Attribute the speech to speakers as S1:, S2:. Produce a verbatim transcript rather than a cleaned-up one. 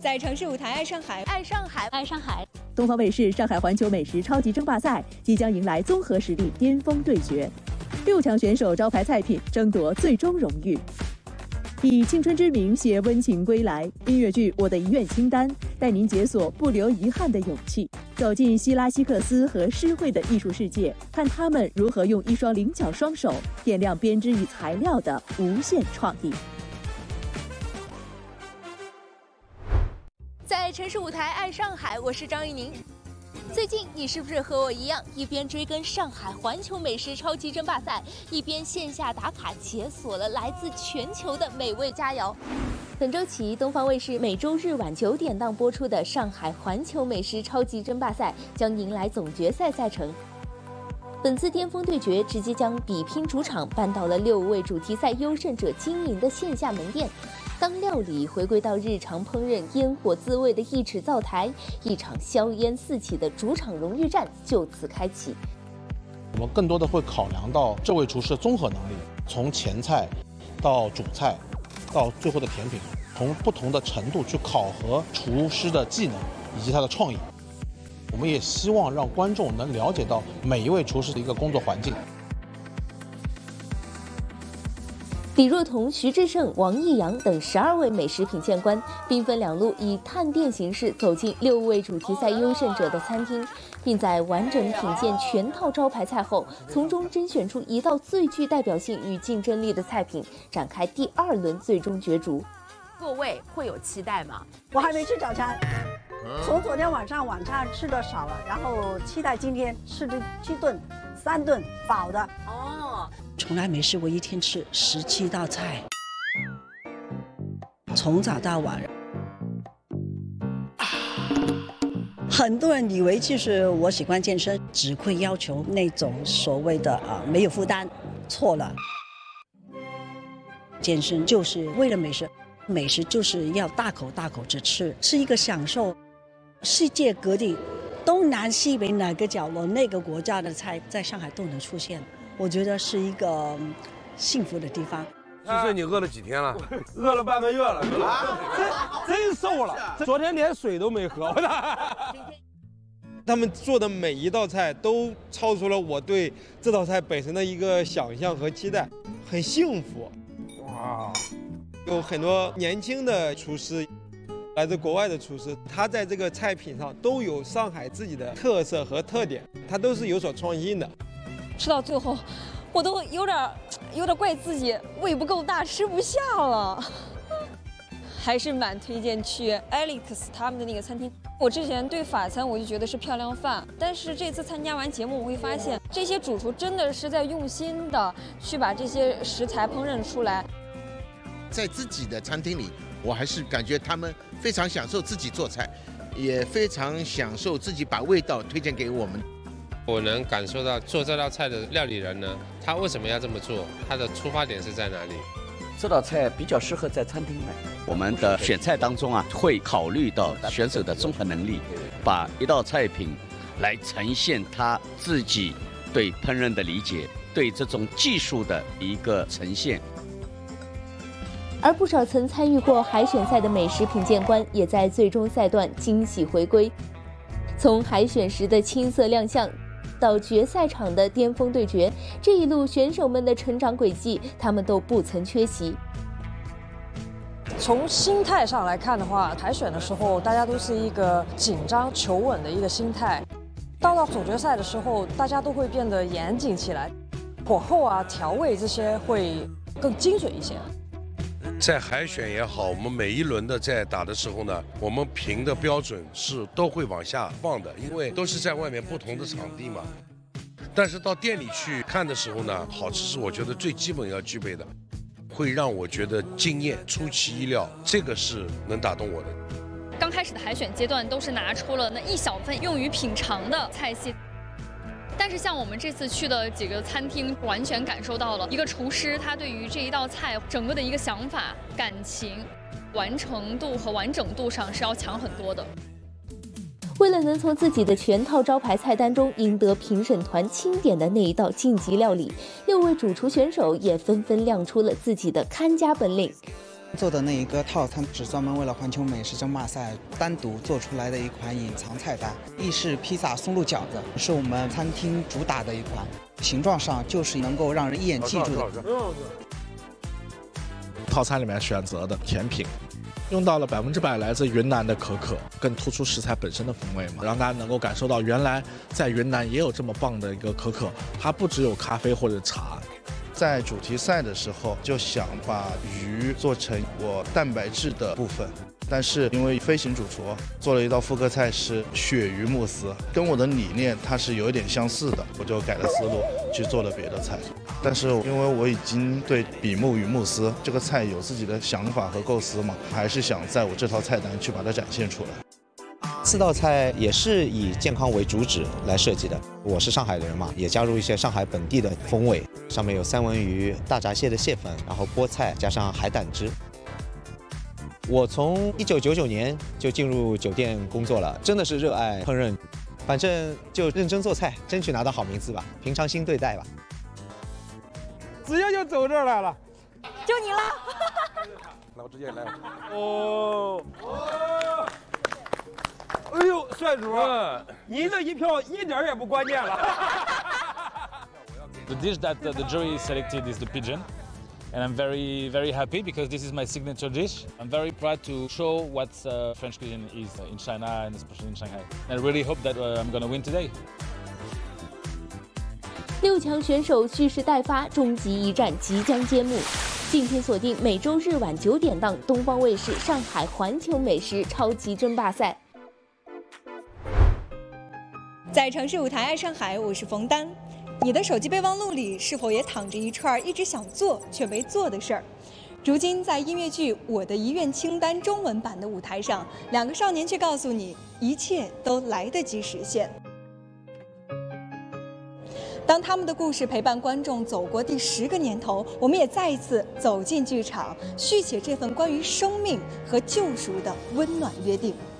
S1: 在城市舞台爱上海，
S2: 爱上海，爱上海。
S3: 东方卫视上海环球美食超级争霸赛即将迎来综合实力巅峰对决，六强选手招牌菜品争夺最终荣誉。以青春之名携温情归来，音乐剧《我的遗愿清单》带您解锁不留遗憾的勇气，走进希拉希克斯和诗慧的艺术世界，看他们如何用一双灵巧双手点亮编织与材料的无限创意。
S2: 在城市舞台爱上海，我是张怡宁。最近你是不是和我一样，一边追跟上海环球美食超级争霸赛，一边线下打卡解锁了来自全球的美味佳肴？本周起，东方卫视每周日晚九点档播出的上海环球美食超级争霸赛将迎来总决赛赛程。本次巅峰对决直接将比拼主场搬到了六位主题赛优胜者经营的线下门店。当料理回归到日常烹饪烟火滋味的一尺灶台，一场硝烟四起的主场荣誉战就此开启。
S4: 我们更多的会考量到这位厨师的综合能力，从前菜到主菜到最后的甜品，从不同的程度去考核厨师的技能以及他的创意。我们也希望让观众能了解到每一位厨师的一个工作环境。
S2: 李若彤、徐志胜、王艺阳等十二位美食品鉴官兵分两路，以探店形式走进六位主题赛优胜者的餐厅，并在完整品鉴全套招牌菜后，从中甄选出一道最具代表性与竞争力的菜品，展开第二轮最终角逐。
S5: 各位会有期待吗？
S6: 我还没吃早餐，从昨天晚上晚餐吃的少了，然后期待今天吃的七顿、三顿饱的。
S5: 哦，
S7: 从来没试过一天吃十七道菜，从早到晚。很多人以为就是我喜欢健身，只会要求那种所谓的啊没有负担，错了。健身就是为了美食，美食就是要大口大口着吃，是一个享受。世界各地，东南西北哪个角落、那个国家的菜，在上海都能出现。我觉得是一个幸福的地方。
S8: 其实你饿了几天了？
S9: 饿了半个月了，啊、真真瘦了。昨天连水都没喝。
S10: 他们做的每一道菜都超出了我对这道菜本身的一个想象和期待，很幸福。哇！有很多年轻的厨师，来自国外的厨师，他在这个菜品上都有上海自己的特色和特点，他都是有所创新的。
S1: 吃到最后，我都有点有点怪自己胃不够大，吃不下了。还是蛮推荐去 Alex 他们的那个餐厅。我之前对法餐我就觉得是漂亮饭，但是这次参加完节目，我会发现这些主厨真的是在用心的去把这些食材烹饪出来。
S11: 在自己的餐厅里，我还是感觉他们非常享受自己做菜，也非常享受自己把味道推荐给我们。
S12: 我能感受到做这道菜的料理人呢，他为什么要这么做？他的出发点是在哪里？
S13: 这道菜比较适合在餐厅卖。我们的选菜当中啊，会考虑到选手的综合能力，把一道菜品来呈现他自己对烹饪的理解，对这种技术的一个呈现。
S2: 而不少曾参与过海选赛的美食品鉴官，也在最终赛段惊喜回归。从海选时的青涩亮相，到决赛场的巅峰对决，这一路选手们的成长轨迹，他们都不曾缺席。
S14: 从心态上来看的话，海选的时候大家都是一个紧张求稳的一个心态，到了总决赛的时候，大家都会变得严谨起来，火候啊、调味这些会更精准一些。
S8: 在海选也好，我们每一轮的在打的时候呢，我们评的标准是都会往下放的，因为都是在外面不同的场地嘛。但是到店里去看的时候呢，好吃是我觉得最基本要具备的，会让我觉得惊艳、出其意料，这个是能打动我的。
S15: 刚开始的海选阶段都是拿出了那一小份用于品尝的菜系。但是像我们这次去的几个餐厅，完全感受到了一个厨师他对于这一道菜整个的一个想法、感情、完成度和完整度上是要强很多的。
S2: 为了能从自己的全套招牌菜单中赢得评审团钦点的那一道晋级料理，六位主厨选手也纷纷亮出了自己的看家本领。
S16: 做的那一个套餐是专门为了环球美食争霸赛单独做出来的一款隐藏菜单。意式披萨松露饺子是我们餐厅主打的一款，形状上就是能够让人一眼记住的。
S4: 套餐里面选择的甜品，用到了百分之百来自云南的可可，更突出食材本身的风味嘛，让大家能够感受到原来在云南也有这么棒的一个可可，它不只有咖啡或者茶。
S17: 在主题赛的时候，就想把鱼做成我蛋白质的部分，但是因为飞行主厨做了一道复刻菜是鳕鱼慕斯，跟我的理念它是有一点相似的，我就改了思路去做了别的菜。但是因为我已经对比目鱼慕斯这个菜有自己的想法和构思嘛，还是想在我这套菜单去把它展现出来。
S18: 四道菜也是以健康为主旨来设计的。我是上海人嘛，也加入一些上海本地的风味。上面有三文鱼、大闸蟹的蟹粉，然后菠菜加上海胆汁。我从一九九九年就进入酒店工作了，真的是热爱烹饪。反正就认真做菜，争取拿到好名次吧，平常心对待吧。
S10: 直接就走这儿来了，
S1: 就你了。
S10: 那我直接来。哦。哎呦，帅主，你这一票一点也不关键了。
S19: The dish that the jury selected is the pigeon, and I'm very, very happy because this is my signature dish. I'm very proud to show what uh, French cuisine is in China and especially in Shanghai. And I really hope that uh, I'm gonna win today.
S2: 六强选手蓄势待发，终极一战即将揭幕。敬请锁定每周日晚九点档东方卫视上海环球美食超级争霸赛。
S20: 在城市舞台爱上海，我是冯丹。你的手机备忘录里是否也躺着一串一直想做却没做的事儿？如今在音乐剧《我的遗愿清单》中文版的舞台上，两个少年却告诉你，一切都来得及实现。当他们的故事陪伴观众走过第十个年头，我们也再一次走进剧场，续写这份关于生命和救赎的温暖约定。